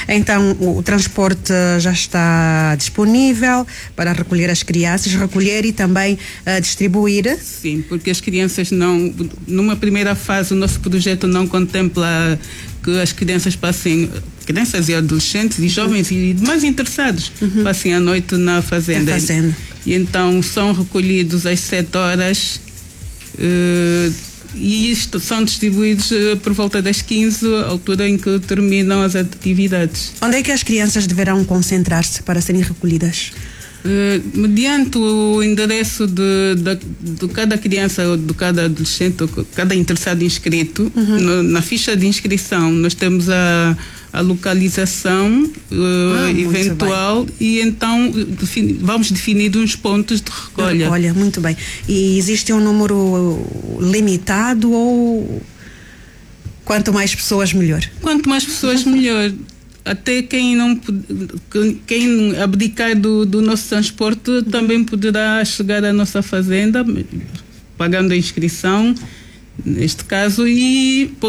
Então, o transporte já está disponível para recolher as crianças, recolher e também distribuir? Sim, porque as crianças não... Numa primeira fase, o nosso projeto não contempla que as crianças passem... Crianças e adolescentes e jovens e demais interessados passem a noite na fazenda. E então são recolhidos às 7 horas e isto são distribuídos por volta das 15, altura em que terminam as atividades. Onde é que as crianças deverão concentrar-se para serem recolhidas? Mediante o endereço de cada criança ou de cada adolescente ou cada interessado inscrito, na ficha de inscrição nós temos a localização eventual e então vamos definir uns pontos de recolha. Olha, muito bem. E existe um número limitado ou quanto mais pessoas melhor? Quanto mais pessoas melhor. Até quem abdicar do nosso transporte também poderá chegar à nossa fazenda pagando a inscrição, neste caso, e